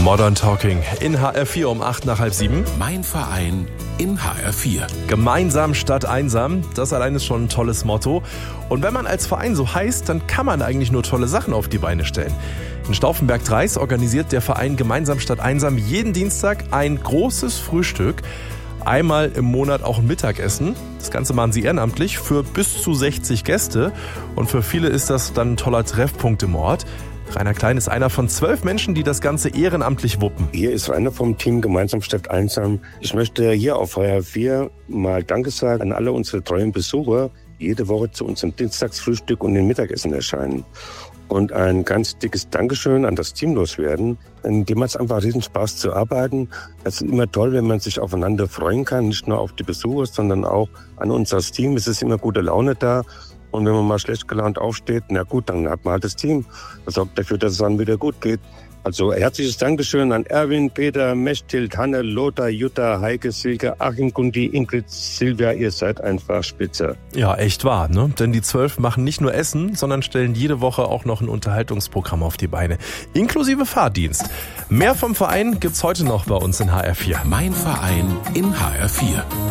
Modern Talking in HR4 um 8 nach halb 7. Mein Verein in HR4. Gemeinsam statt einsam, das allein ist schon ein tolles Motto. Und wenn man als Verein so heißt, dann kann man eigentlich nur tolle Sachen auf die Beine stellen. In Stauffenberg-Dreis organisiert der Verein Gemeinsam statt einsam jeden Dienstag ein großes Frühstück. Einmal im Monat auch ein Mittagessen. Das Ganze machen sie ehrenamtlich für bis zu 60 Gäste. Und für viele ist das dann ein toller Treffpunkt im Ort. Rainer Klein ist einer von 12 Menschen, die das Ganze ehrenamtlich wuppen. Hier ist Rainer vom Team Gemeinsam statt einsam. Ich möchte hier auf HR4 mal Danke sagen an alle unsere treuen Besucher, die jede Woche zu unserem Dienstagsfrühstück und dem Mittagessen erscheinen. Und ein ganz dickes Dankeschön an das Team loswerden. In dem hat es einfach riesen Spaß zu arbeiten. Es ist immer toll, wenn man sich aufeinander freuen kann, nicht nur auf die Besucher, sondern auch an uns als Team. Es ist immer gute Laune da. Und wenn man mal schlecht gelaunt aufsteht, na gut, dann hat man halt das Team. Das sorgt dafür, dass es dann wieder gut geht. Also herzliches Dankeschön an Erwin, Peter, Mechthild, Hanne, Lothar, Jutta, Heike, Silke, Achim, Gundi, Ingrid, Silvia. Ihr seid einfach spitze. Ja, echt wahr, ne? Denn die 12 machen nicht nur Essen, sondern stellen jede Woche auch noch ein Unterhaltungsprogramm auf die Beine. Inklusive Fahrdienst. Mehr vom Verein gibt's heute noch bei uns in HR4. Mein Verein in HR4.